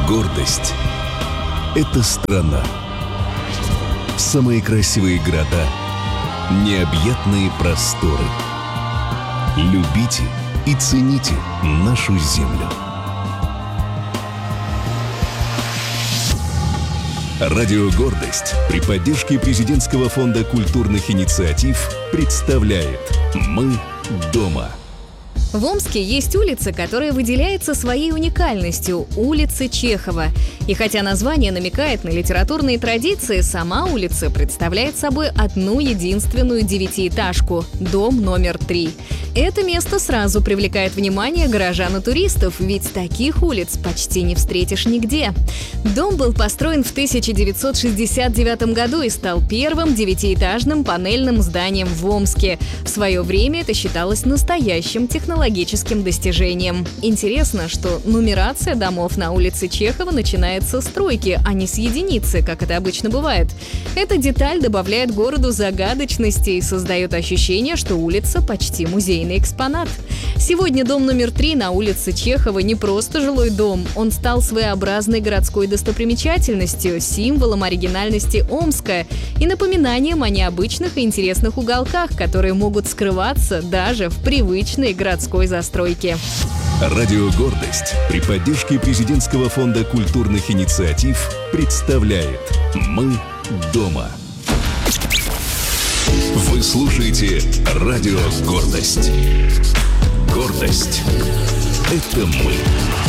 Гордость – это страна. Самые красивые города, необъятные просторы. Любите и цените нашу землю. Радио «Гордость» при поддержке Президентского фонда культурных инициатив представляет «Мы дома». В Омске есть улица, которая выделяется своей уникальностью – улица Чехова. И хотя название намекает на литературные традиции, сама улица представляет собой одну единственную девятиэтажку – дом номер 3. Это место сразу привлекает внимание горожан и туристов, ведь таких улиц почти не встретишь нигде. Дом был построен в 1969 году и стал первым девятиэтажным панельным зданием в Омске. В свое время это считалось настоящим технологическим достижением. Интересно, что нумерация домов на улице Чехова начинается с тройки, а не с единицы, как это обычно бывает. Эта деталь добавляет городу загадочности и создает ощущение, что улица почти музейный экспонат. Сегодня дом номер 3 на улице Чехова не просто жилой дом, он стал своеобразной городской достопримечательностью, символом оригинальности Омска и напоминанием о необычных и интересных уголках, которые могут скрываться даже в привычной городской застройке. Радио «Гордость» при поддержке Президентского фонда культурных инициатив представляет «Мы дома». Вы слушаете Радио «Гордость». Гордость – это мы.